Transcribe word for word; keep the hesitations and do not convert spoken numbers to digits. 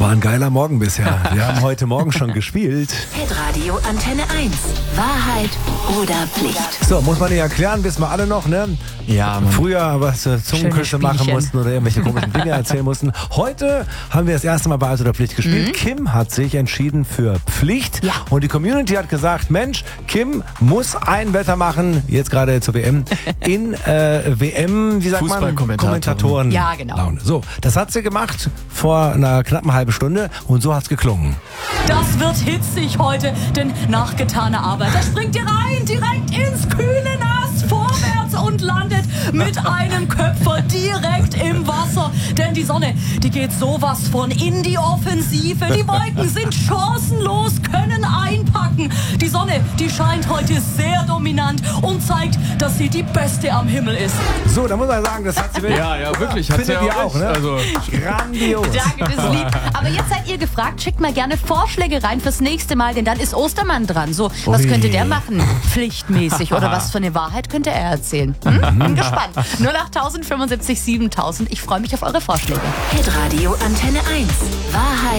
war ein geiler Morgen bisher. Wir haben heute Morgen schon gespielt. Hitradio Antenne eins. Wahrheit oder Pflicht? So, muss man nicht erklären, wissen wir alle noch, ne? Ja, Mann. Früher was äh, Zungenküsse machen Spielchen. mussten oder irgendwelche komischen Dinge erzählen mussten. Heute haben wir das erste Mal Wahrheit oder Pflicht gespielt. Mhm. Kim hat sich entschieden für Pflicht. Ja. Und die Community hat gesagt, Mensch, Kim muss ein Wetter machen, jetzt gerade zur W M, in äh, W M, wie sagt man? Fußballkommentatoren. Kommentatoren. Ja, genau. Laune. So, das hat sie gemacht vor einer knappen halben Stunde und so hat's geklungen. Das wird hitzig heute, denn nach getaner Arbeit, da springt ihr rein, direkt ins kühle Nass, vorwärts und landet mit einem Köpfer direkt im Wasser. Denn die Sonne, die geht sowas von in die Offensive. Die Wolken sind chancenlos, können einpacken. Die Sonne, die scheint heute sehr dominant und zeigt, dass sie die Beste am Himmel ist. So, da muss man sagen, das hat sie wirklich. Ja, ja, wirklich. Hat Findet sie ihr auch auch, recht. ne? Also, Grandios. Danke, das ist lieb. Aber jetzt seid ihr gefragt, schickt mal gerne Vorschläge rein fürs nächste Mal, denn dann ist Ostermann dran. So, was Ui. könnte der machen? Pflichtmäßig. Oder was für eine Wahrheit könnte er erzählen? Hm? Bin gespannt. null acht fünfundsiebzig siebentausend. Ich freue mich auf eure Vorschläge. Hitradio Antenne eins. Wahrheit